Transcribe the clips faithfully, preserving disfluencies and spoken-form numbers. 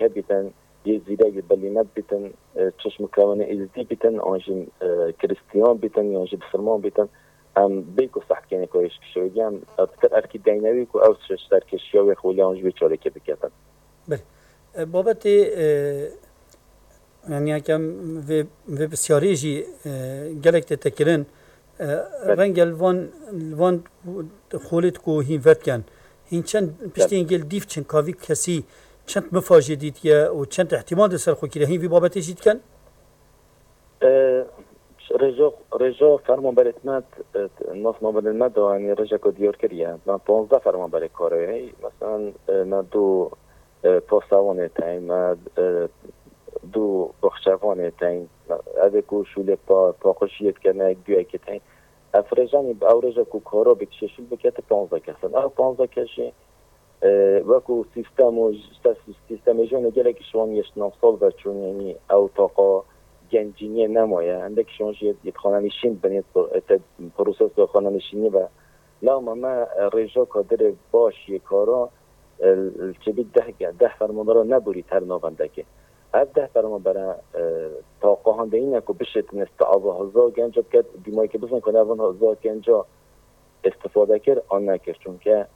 که بیتن یه زیده بلینت بیتن چشم کلامن ازدی بیتن آنجی کریستیان بیتن یا آنجی بسرمان بیتن ام بیکو صح کنه کویش کشویی هم تر ارکی دینوی کو اوسش تر کشیاوی خولی آنجی بیچاره که بکتن. بله. بابت یعنی اکم و و بسیاری جی گلک تکرین رنگ الوان الوان خولت کو هیوت کن این چند پشتی انگل دیف چند کاوی کسی چند مفاجدید یا و چند احتمال سر خو کیه هیوی بابت جید کن رجا رجا فرمان برتمت ناس نابلمت دانی رجا کو دیار کریه من پانزده فرمان بر کاره مثلا من دو پاسوانه تایم من دو بخشوانه تایم اوه کو شوله پا پاقشیت کنه گوه که تایم افرجانی با اورجا کو کارا بکشیشل بکت پانزده کسن او پانزده کشی وکو سیستم و سیستم جون گله که شوان یشتنام سال برچون یعنی او طاقا گنجینی نمایه اندک شونش یه خانمشین بنید پروسس دو خانمشینی و لما ما رجا کادر باش یه کارا چه بید ده ده فرماندارا نبوری تر نابنده که هر ده فرمان برای طاقه هنده اینه که بشت نستعاوه هزا گنجا بکد دیمایی که بزن کنه اون هزا گنجا استفاده کرد آن نکرد چون که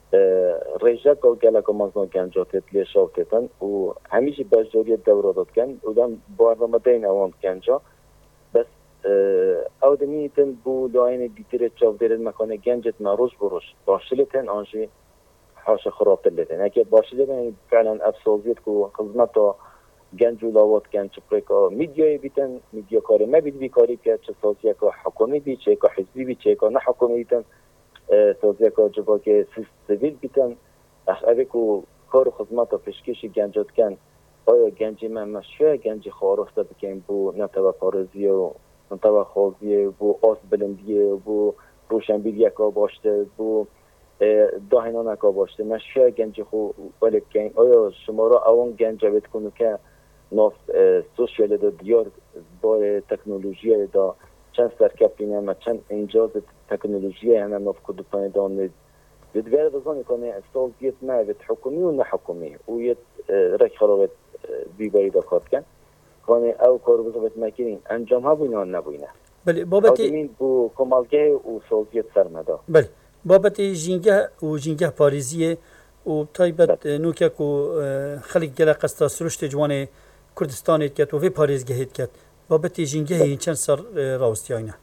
رجا که گله که مزنا گنجا تیتلی شاو تیتن و همیشه بجداری دوره داد کن و دم بارما دین اوان گنجا بس او دمیتن بو لاین دیتر چاو دیرد مکانه گنجت نروش بروش باشلیتن آنجی حاش خراب لیتن اگه باشلیتن فعلا افسوزیت کو خدمت گنج و لاوات گنج پریکا میدیای بیتن میدیا کاری مبید بی کاری که چه سازیه که حکومی بی چه که حزبی بی چه که نه حکومی بیتن سازیه که جبا که سیویل بیتن اوه که کار خدمت و پشکشی گنجات کن آیا گنجی من مشیه گنجی خوارسته بکن بو نتوه پارزیه و نتوه خوازیه بو آس بلندیه بو روشنبیر یکا باشته بو داهنان اکا باشته مشیه گنجی خو ولی بکن آیا شما را اوان گنجا بید کنو که ناف سوشیال دا دیار با تکنولوژی دا چند سرکپینه و چند انجاز تکنولوژی همه ناف کدوتانی دانید بدویر دازانی کنه سال دیت نه حکومی و نه حکومی و یه رک خرابت بیگاری دا کار کن کنه او کارو بزاوت مکینین انجام ها بوینه نبوینه بله بابتی آدمین بو کمالگه و سازیت سرمدا بله بابتی جینگه و جینگه پاریزیه و طایبت نوکه کو خلق گله قستا سرشت جوان کردستان کت و وی پاریزگه هید کت بابت جینگه این چند سر راوستی آینه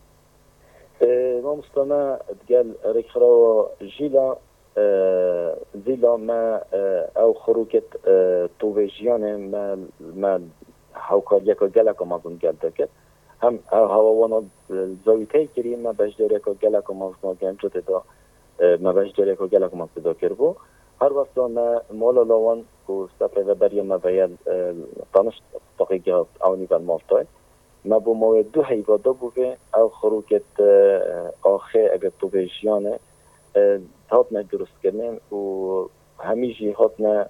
ما مستمع دقال رکھرا جیلا زیلا ما او خروکت توجیانه ما ما هاوکاریا که گله که مازن گلده کت هم هواوانا زاویته کری ما بجدره که گله که مازن گنجده دا ما بجدره که گله که مازن دا کربو هر وقت ما مولا لاوان کو سفر برای ما باید تانش تقیقه آونی و مالتای ما بو موید دو هیواده بوده او خروکت آخه اگر توبیشیانه هاتنا درست کردن و همیشه هاتنا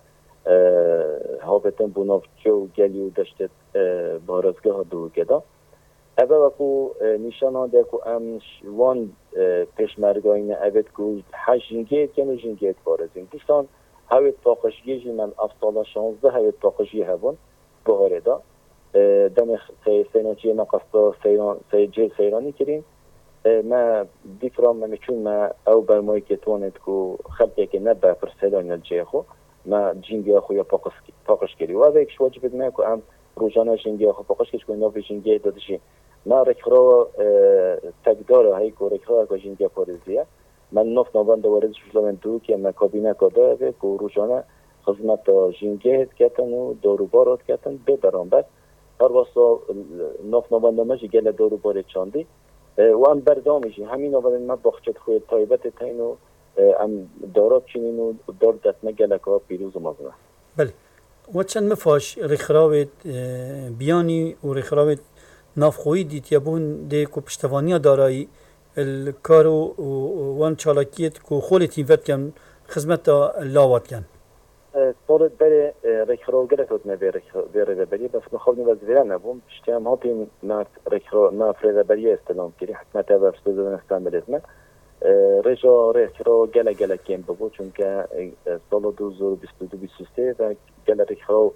هابتن بناف جو گلی و دشت بارزگاه دو کدا اوه وکو نشانه ده که ام وان پیشمرگاین اوید که حجینگیت کنو جینگیت بارزین دوستان هاوید طاقشگی جی من افصاله شانزده هاوید طاقشگی هون بهاره دا دم سینانچی ما قصد سیران سیجل سیرانی کریم ما دیفرام ما میچون ما او برمایی که توانید که خلقی که نبا پرسیلان الجه خو ما جینگی خو یا پاقش کری و اوه اکش واجبت ما که ام روزانه جینگی خو پاقش کش کنی نوی جینگی دادشی ما رکرا تقداره هایی که رکرا که جینگی پارزیه من نفت نوان دوارد شده من دو که ما کابینه کاده که روزانه خدمت جینگی کتن و داروبارات کتن به برانبر هر واسه نفت نوان دمجی گله داروبار چاندی و هم بردامیشی همین اول ما بخشت خوی تایبت تینو ام دارات چینین و دار دستمه گله که پیروز و مزنه بله و چند مفاش رخراوت بیانی و رخراوت نافخویی دیت یابون ده که پشتوانی دارایی الکارو وان چالاکیت که خولی تیوت کن خدمت لاوات کن طالت بره رخراو گره کد نه بره بری بس مخابنی وزیره نبوم پشتیم هاتیم ما رخراو ما فرده بری استلام کردی حکمت او فرسوده دانستان بلیتمه رجا رخراو گله گله کم ببود چون که سال دو هزار و بیست و دو بیست و سه و گله رخراو